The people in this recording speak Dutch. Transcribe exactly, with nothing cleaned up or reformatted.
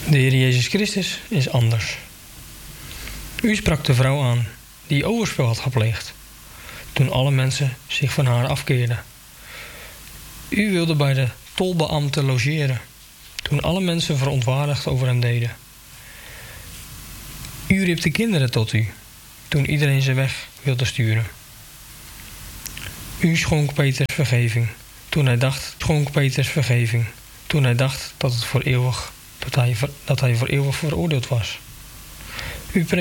De Heer Jezus Christus is anders. U sprak de vrouw aan die overspel had gepleegd, toen alle mensen zich van haar afkeerden. U wilde bij de tolbeambte logeren, toen alle mensen verontwaardigd over hem deden. U riep de kinderen tot u, toen iedereen ze weg wilde sturen. U schonk Peters vergeving, toen hij dacht, schonk Peters vergeving, toen hij dacht dat het voor eeuwig, dat hij, dat hij voor eeuwig veroordeeld was. U